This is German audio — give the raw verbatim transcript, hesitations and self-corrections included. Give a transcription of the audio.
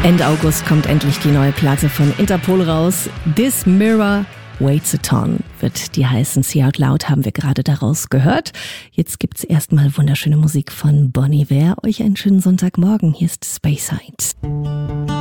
Ende August kommt endlich die neue Platte von Interpol raus. This Mirror Waits a Ton wird die heißen. See Out Loud haben wir gerade daraus gehört. Jetzt gibt's erstmal wunderschöne Musik von Bon Iver. Euch einen schönen Sonntagmorgen. Hier ist Speyside.